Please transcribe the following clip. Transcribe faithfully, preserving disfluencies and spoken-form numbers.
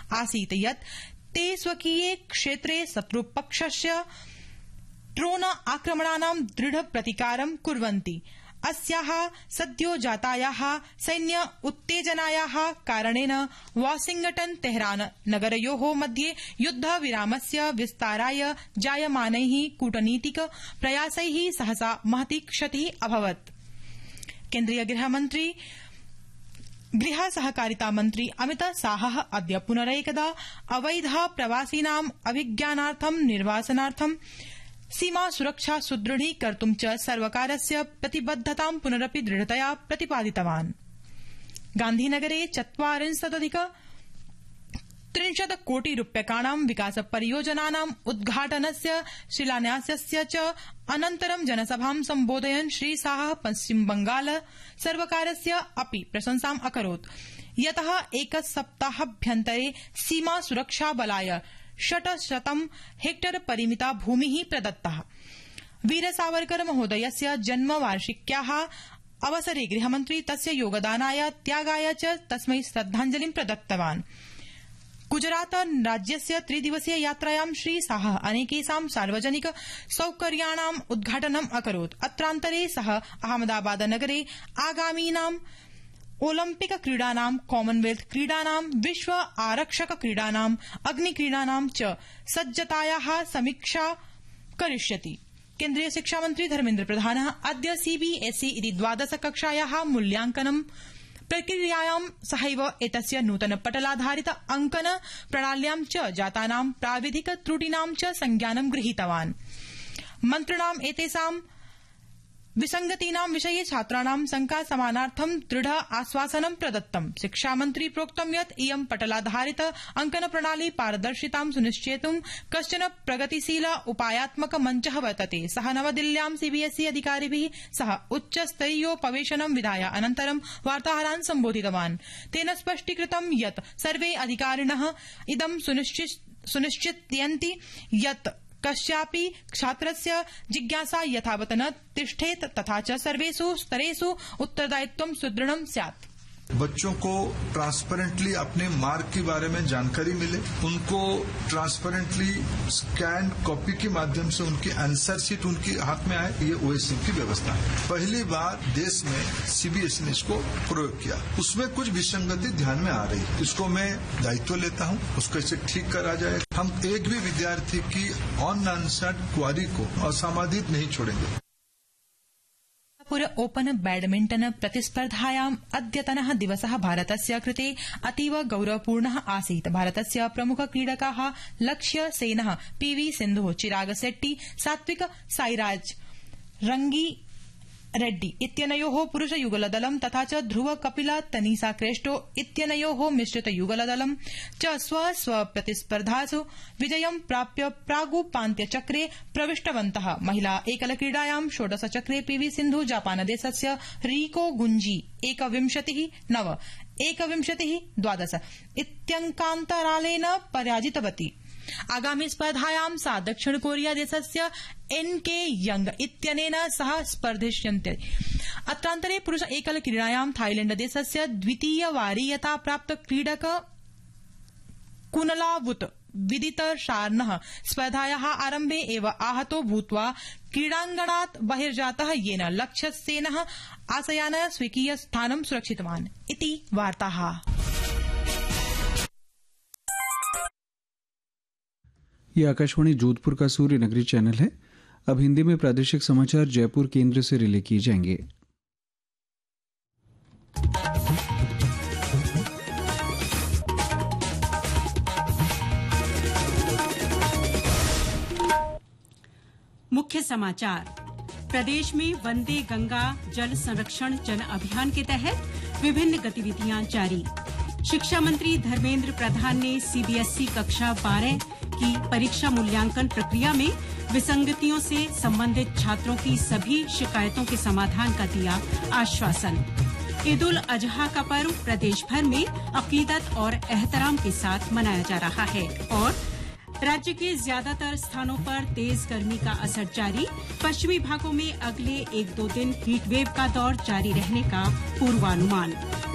आसीत् यत् ते स्वकीये क्षेत्रे शत्रुपक्षस्य ड्रोन आक्रमणानां दृढ प्रतिकारं कुर्वन्ति। अस्याः सद्यो जातायाः सैन्य उत्तेजनायाः कारणेन वाशिंगटन तेहरान नगरयोः मध्ये युद्धविरामस्य विस्ताराय जायमानैः कूटनीतिक प्रयासैः सहसा महती क्षतिः अभवत्। केन्द्रीय गृहमन्त्री गृह सहकारिता मन्त्री अमित शाहः अद्य पुनरेकदा अवैध प्रवासिनाम् अभिज्ञानार्थं निर्वासनार्थं सीमा सुरक्षा सुदृढीकर्तुं च सर्वकारस्य प्रतिबद्धतां पुनरपि दृढतया प्रतिपादितवान्। गान्धीनगरे चत्वारिंशदधिक त्रिंशत् कोटि रूप्यकाणां विकास परियोजनानाम् उद्घाटनस्य शिलान्यासस्य च अनन्तरं जनसभां सम्बोधयन् श्रीशाहः पश्चिमबंगाल सर्वकारस्य अपि प्रशंसाम् अकरोत् यतः एकसप्ताहाभ्यन्तरे सीमा सुरक्षा बलाय षट्शतं हेक्टर परिमिता भूमिः प्रदत्ता। वीर सावरकर महोदयस्य जन्मवार्षिक्याः अवसरे गृहमन्त्री तस्य योगदानाय त्यागाय च तस्मै श्रद्धाञ्जलिं प्रदत्तवान्। गुजरात राज्यस्य त्रिदिवसीय यात्रायां श्रीशाहः अनेकेषां सार्वजनिक सौकर्याणाम् उद्घाटनम् अकरोत्। अत्रान्तरे सः अहमदाबाद नगरे आगामीनां ओलम्पिक क्रीडानां कॉमनवेल्थ क्रीडानां विश्व आरक्षक क्रीडानां अग्निक्रीडानां च सज्जतायाः समीक्षा करिष्यति। केन्द्रीय शिक्षामन्त्री धर्मेन्द्र प्रधानः अद्य सीबीएसई इति द्वादश कक्षायाः मूल्यांकनं प्रक्रियायां सहैव एतस्य नूतन पटलाधारित अंकन प्रणाल्यां च जातानां प्राविधिक त्रुटीनां च संज्ञानं गृहीतवान्। मन्त्रिणाम् एतेषां विसंगतीनां विषये छात्राणां शंका समानार्थं दृढ आश्वासनं प्रदत्तम्। शिक्षामन्त्री प्रोक्तं यत् इयं पटलाधारित अंकन प्रणाली पारदर्शितां सुनिश्चेतुं कश्चन प्रगतिशील उपायात्मक मञ्चः वर्तते। सः नवदिल्ल्यां सीबीएसई अधिकारिभिः सह उच्चस्तरीयोपवेशनं विधाय अनन्तरं वार्ताहरान् सम्बोधितवान्। तेन स्पष्टीकृतं यत् सर्वे अधिकारिणः इदं सुनिश्चितयन्ति यत् कस्यापि छात्रस्य जिज्ञासा यथावत् न तिष्ठेत तथा च सर्वेषु स्तरेषु उत्तरदायित्वं सुदृढ़ं स्यात्। बच्चों को ट्रांसपेरेंटली अपने मार्क के बारे में जानकारी मिले, उनको ट्रांसपेरेंटली स्कैन कॉपी के माध्यम से उनकी आंसर शीट उनके हाथ में आए, ये ओएससी की व्यवस्था है। पहली बार देश में सीबीएसई ने इसको प्रयोग किया, उसमें कुछ विसंगति ध्यान में आ रही है, इसको मैं दायित्व लेता हूं, उसको इसे ठीक करा जाए। हम एक भी विद्यार्थी की अनआंसर्ड क्वारी को असमाधित नहीं छोड़ेंगे। पुर ओपन बैडमिंटन प्रतिस्पर्धायाम् अद्यतनः दिवसः भारतस्य कृते अतीव गौरवपूर्णः आसीत्। भारतस्य प्रमुख क्रीडकाः लक्ष्य सेनः, पीवी सिन्धुः, चिराग शेट्टी, सात्विक साईराज रंगी रेड्डी इत्यनयोः पुरुषयुगलदलं तथा च ध्रुव कपिल तनीसा क्रेस्टो इत्यनयोः मिश्रितयुगलदलं च स्व स्व प्रतिस्पर्धासु विजयं प्राप्य प्रागुपान्त्यचक्रे प्रविष्टवन्तः। महिला एकलक्रीडायां षोडशचक्रे पीवी सिन्धु जापानदेशस्य रीको गुंजी एकविंशतिः नव एकविंशतिः द्वादश इत्यङ्कान्तरालेन पराजितवती। आगामी स्पर्धायां सा दक्षिण कोरिया देशस्य एन के यंग इत्यनेन सह स्पर्धिष्यन्ते। अत्रान्तरे पुरुष एकल क्रीडायां थाईलैंड देशस्य द्वितीय वारीयता प्राप्त क्रीडक कुनलावुत विदित शार्नः स्पर्धायाः आरम्भे एव आहतो भूत्वा क्रीडाङ्गणात् बहिर्जातः, येन लक्ष्यसेनः आशयान स्वीकीय स्थानं सुरक्षितवान् इति वार्ताः। ये आकाशवाणी जोधपुर का सूर्य नगरी चैनल है। अब हिंदी में प्रादेशिक समाचार जयपुर केंद्र से रिले किए जाएंगे। मुख्य समाचार। प्रदेश में वंदे गंगा जल संरक्षण जन अभियान के तहत विभिन्न गतिविधियां जारी। शिक्षा मंत्री धर्मेन्द्र प्रधान ने सीबीएसई कक्षा बारह की परीक्षा मूल्यांकन प्रक्रिया में विसंगतियों से संबंधित छात्रों की सभी शिकायतों के समाधान का दिया आश्वासन। ईद उल अजहा का पर्व प्रदेश भर में अकीदत और एहतराम के साथ मनाया जा रहा है और राज्य के ज्यादातर स्थानों पर तेज गर्मी का असर जारी। पश्चिमी भागों में अगले एक दो दिन हीटवेव का दौर जारी रहने का पूर्वानुमान।